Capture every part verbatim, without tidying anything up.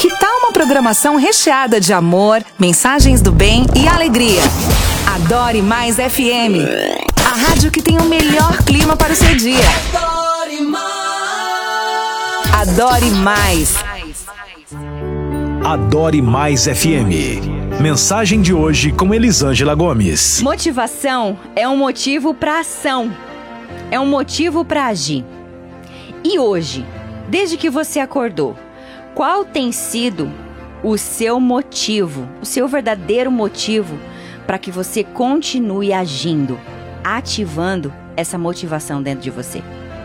Que tal uma programação recheada de amor, mensagens do bem e alegria? Adore Mais F M, a rádio que tem o melhor clima para o seu dia. Adore Mais. Adore Mais. Adore Mais F M. Mensagem de hoje com Elisângela Gomes. Motivação é um motivo para ação. É um motivo para agir. E hoje, desde que você acordou, qual tem sido o seu motivo, o seu verdadeiro motivo para que você continue agindo, ativando essa motivação dentro de você?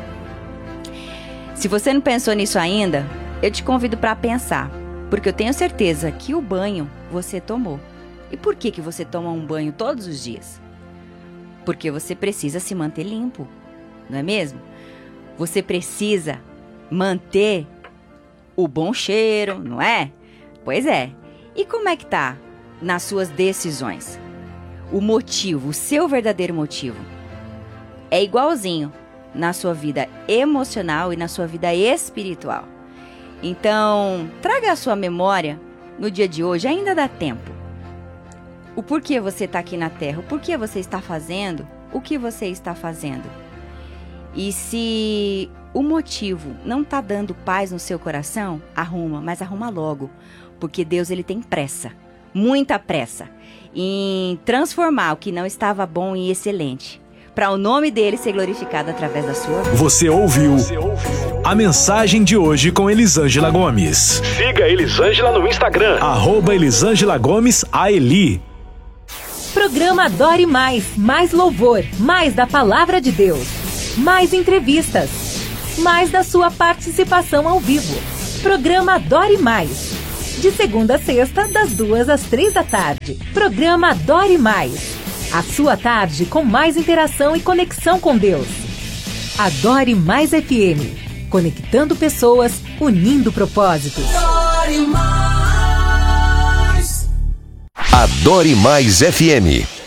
Se você não pensou nisso ainda, eu te convido para pensar, porque eu tenho certeza que o banho você tomou. E por que que você toma um banho todos os dias? Porque você precisa se manter limpo, não é mesmo? Você precisa manter o bom cheiro, não é? Pois é. E como é que tá nas suas decisões? O motivo, o seu verdadeiro motivo, é igualzinho na sua vida emocional e na sua vida espiritual. Então, traga a sua memória no dia de hoje, ainda dá tempo. O porquê você está aqui na Terra, o porquê você está fazendo, o que você está fazendo. E se o motivo não está dando paz no seu coração, arruma, mas arruma logo. Porque Deus, ele tem pressa, muita pressa, em transformar o que não estava bom em excelente, para o nome dele ser glorificado através da sua vida. Você ouviu a mensagem de hoje com Elisângela Gomes. Siga a Elisângela no Instagram, arroba Elisângela Gomes A Eli. Programa Adore Mais, mais louvor, mais da palavra de Deus, mais entrevistas, mais da sua participação ao vivo. Programa Adore Mais, de segunda a sexta, das duas às três da tarde. Programa Adore Mais, a sua tarde com mais interação e conexão com Deus. Adore Mais F M, conectando pessoas, unindo propósitos. Adore Mais. Adore Mais F M.